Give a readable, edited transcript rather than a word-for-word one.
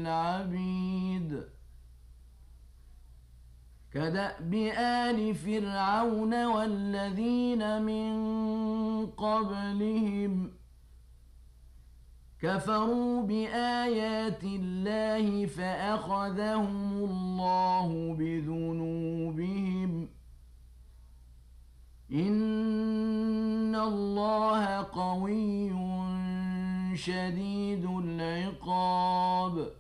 العبيد كدأب آل فرعون والذين من قبلهم كفروا بآيات الله فأخذهم الله بذنوبهم إن الله قوي شديد العقاب